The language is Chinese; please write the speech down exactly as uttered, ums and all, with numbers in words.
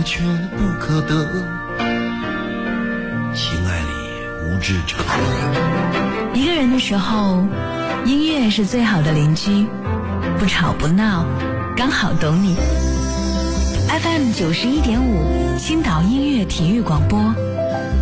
却不可得，情爱里无知者。 一个人的时候，音乐是最好的邻居，不吵不闹，刚好懂你。F M 九十一点五，青岛音乐体育广播。